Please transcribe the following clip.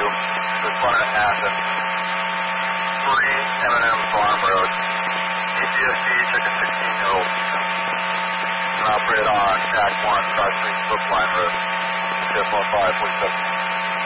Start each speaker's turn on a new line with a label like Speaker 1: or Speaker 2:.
Speaker 1: to the front of Athens. 3 M&M Farm Road. ATSD took a 16-year-old and operated on Jack 1, 53 Brookline Road. 15, 47.